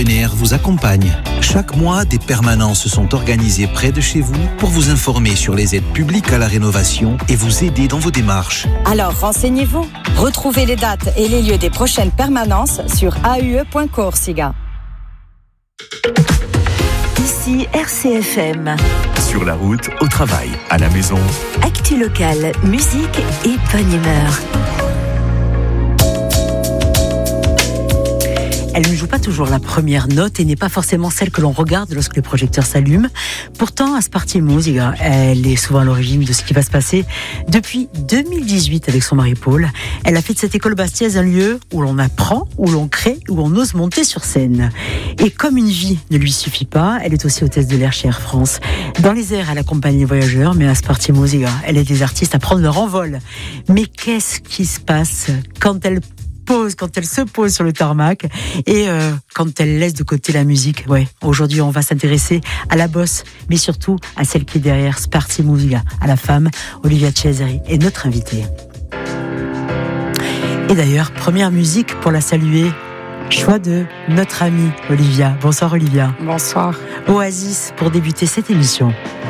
partenaires vous accompagnent. Chaque mois, des permanences sont organisées près de chez vous pour vous informer sur les aides publiques à la rénovation et vous aider dans vos démarches. Alors renseignez-vous. Retrouvez les dates et les lieux des prochaines permanences sur aue.corsica. Ici RCFM. Sur la route, au travail, à la maison. Actu locale, musique et bonne humeur. Elle ne joue pas toujours la première note et n'est pas forcément celle que l'on regarde lorsque le projecteur s'allume. Pourtant, Asparti Musica, elle est souvent à l'origine de ce qui va se passer depuis 2018 avec son mari Paul. Elle a fait de cette école bastiaise un lieu où l'on apprend, où l'on crée, où on ose monter sur scène. Et comme une vie ne lui suffit pas, elle est aussi hôtesse de l'air chez Air France. Dans les airs, elle accompagne les voyageurs, mais Asparti Musica, elle aide des artistes à prendre leur envol. Mais qu'est-ce qui se passe quand elle se pose sur le tarmac et quand elle laisse de côté la musique? Ouais, aujourd'hui, on va s'intéresser à la bosse, mais surtout à celle qui est derrière Asparti Musica, à la femme. Olivia Cesari est notre invitée. Et d'ailleurs, première musique pour la saluer, choix de notre amie Olivia. Bonsoir Olivia. Bonsoir. Oasis pour débuter cette émission.